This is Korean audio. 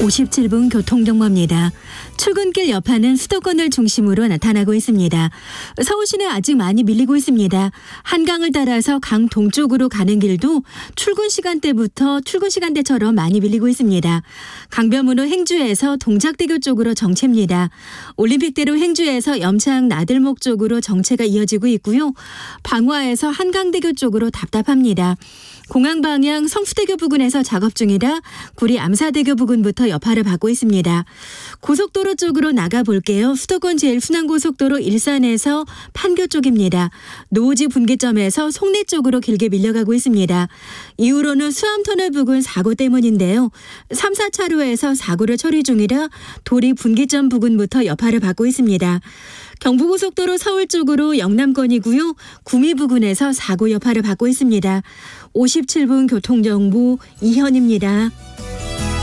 57분 교통정보입니다. 출근길 여파는 수도권을 중심으로 나타나고 있습니다. 서울시내 아직 많이 밀리고 있습니다. 한강을 따라서 강 동쪽으로 가는 길도 출근 시간대처럼 많이 밀리고 있습니다. 강변북로 행주에서 동작대교 쪽으로 정체입니다. 올림픽대로 행주에서 염창 나들목 쪽으로 정체가 이어지고 있고요. 방화에서 한강대교 쪽으로 답답합니다. 공항 방향 성수대교 부근에서 작업 중이라 구리 암사대교 부근부터 여파를 받고 있습니다. 고속도로 쪽으로 나가볼게요. 수도권 제1순환고속도로 일산에서 판교 쪽입니다. 노오지 분기점에서 송내 쪽으로 길게 밀려가고 있습니다. 이후로는 수암터널 부근 사고 때문인데요. 3, 4차로에서 사고를 처리 중이라 도리 분기점 부근부터 여파를 받고 있습니다. 경부고속도로 서울 쪽으로 영남권이고요. 구미 부근에서 사고 여파를 받고 있습니다. 57분 교통정보 이현입니다.